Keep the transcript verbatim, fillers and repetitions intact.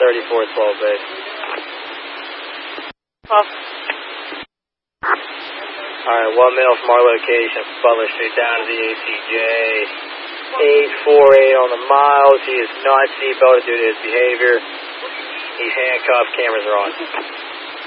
thirty-four twelve base. Off. Alright, one male from our location, Butler Street down to the A C J. eight four eight on the miles. He is not seatbelted due to his behavior. He's handcuffed, cameras are on.